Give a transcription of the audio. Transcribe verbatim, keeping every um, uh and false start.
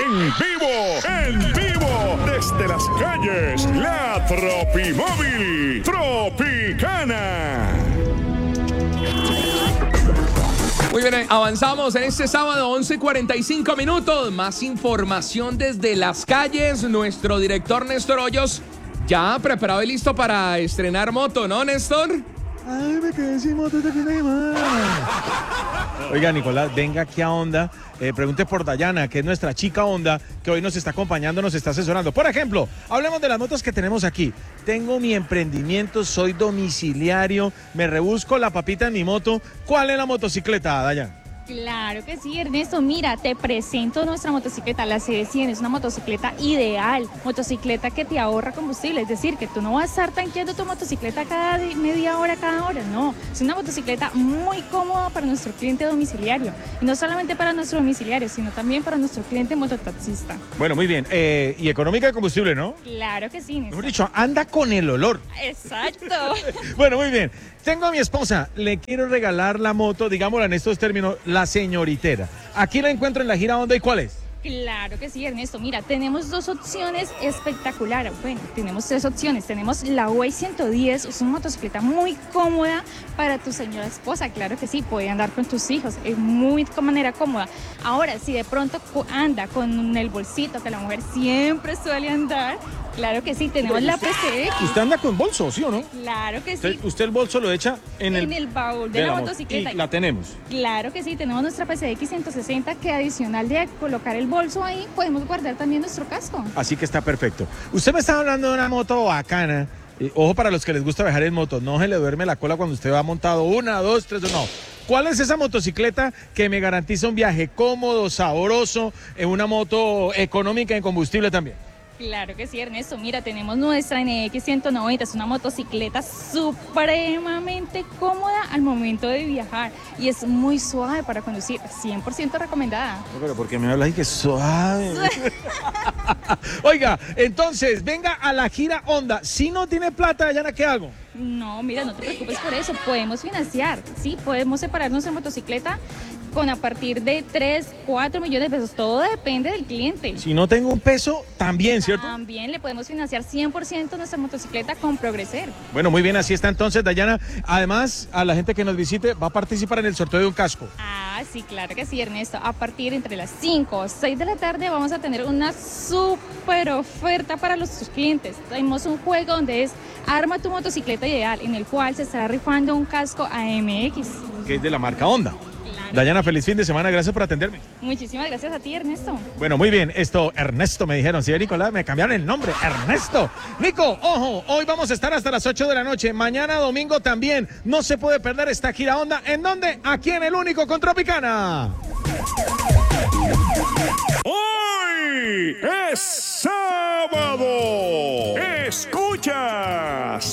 En vivo, en vivo, desde las calles, la Tropimóvil Tropicana. Muy bien, avanzamos en este sábado, once cuarenta y cinco minutos. Más información desde las calles. Nuestro director Néstor Hoyos ya preparado y listo para estrenar moto, ¿no, Néstor? Ay, me quedé sin moto este fin de semana. Oiga, Nicolás, venga aquí a Honda. Eh, pregunte por Dayana, que es nuestra chica Honda, que hoy nos está acompañando, nos está asesorando. Por ejemplo, hablemos de las motos que tenemos aquí. Tengo mi emprendimiento, soy domiciliario, me rebusco la papita en mi moto. ¿Cuál es la motocicleta, Dayana? Claro que sí, Ernesto. Mira, te presento nuestra motocicleta, la C cien. Es una motocicleta ideal, motocicleta que te ahorra combustible. Es decir, que tú no vas a estar tanqueando tu motocicleta cada media hora, cada hora. No, es una motocicleta muy cómoda para nuestro cliente domiciliario. Y no solamente para nuestro domiciliario, sino también para nuestro cliente mototaxista. Bueno, muy bien. Eh, y económica de combustible, ¿no? Claro que sí, Néstor. Mejor dicho, anda con el olor. Exacto. Bueno, muy bien. Tengo a mi esposa, le quiero regalar la moto, digámosla en estos términos, la señoritera. Aquí la encuentro en la gira Honda, ¿y cuál es? Claro que sí, Ernesto. Mira, tenemos dos opciones espectaculares. Bueno, tenemos tres opciones. Tenemos la Way ciento diez, es una motocicleta muy cómoda para tu señora esposa. Claro que sí, puede andar con tus hijos, es muy de manera cómoda. Ahora, si de pronto anda con el bolsito, que la mujer siempre suele andar, claro que sí, tenemos la P C X. Usted anda con bolso, ¿sí o no? Claro que sí. Usted, usted el bolso lo echa en el, en el baúl de, de la, la motocicleta. Y la tenemos. Claro que sí, tenemos nuestra P C X ciento sesenta que adicional de colocar el bolso ahí, podemos guardar también nuestro casco. Así que está perfecto. Usted me está hablando de una moto bacana. Eh, ojo para los que les gusta viajar en moto, no se le duerme la cola cuando usted va montado una, dos, tres, no. ¿Cuál es esa motocicleta que me garantiza un viaje cómodo, sabroso, en una moto económica en combustible también? Claro que sí, Ernesto. Mira, tenemos nuestra N X ciento noventa, es una motocicleta supremamente cómoda al momento de viajar y es muy suave para conducir, cien por ciento recomendada. No, pero ¿por qué me hablas y que suave? Oiga, entonces, venga a la gira Honda. Si no tiene plata, Dayana, ¿qué hago? No, mira, no te preocupes por eso, podemos financiar, sí, podemos separar nuestra motocicleta con a partir de tres, cuatro millones de pesos, todo depende del cliente. Si no tengo un peso, también, ¿cierto? También le podemos financiar cien por ciento nuestra motocicleta con Progreser. Bueno, muy bien, así está entonces, Dayana. Además, a la gente que nos visite va a participar en el sorteo de un casco. Ah, sí, claro que sí, Ernesto. A partir entre las cinco o seis de la tarde vamos a tener una súper oferta para los clientes. Tenemos un juego donde es Arma tu motocicleta ideal, en el cual se estará rifando un casco A M X. Que es de la marca Honda. Claro. Dayana, feliz fin de semana, gracias por atenderme. Muchísimas gracias a ti, Ernesto. Bueno, muy bien, esto, Ernesto me dijeron, sí, Nicolás, me cambiaron el nombre, Ernesto. Nico, ojo, hoy vamos a estar hasta las ocho de la noche, mañana domingo también, no se puede perder esta gira Honda, ¿en dónde? Aquí en El Único con Tropicana. Hoy es sábado.